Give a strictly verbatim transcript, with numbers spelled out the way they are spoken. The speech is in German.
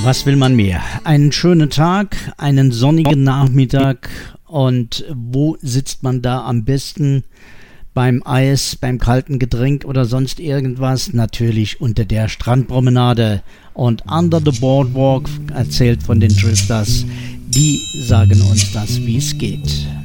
Was will man mehr? Einen schönen Tag, einen sonnigen Nachmittag und wo sitzt man da am besten? Beim Eis, beim kalten Getränk oder sonst irgendwas? Natürlich unter der Strandpromenade. Und Under the Boardwalk erzählt von den Drifters. Die sagen uns das, wie es geht.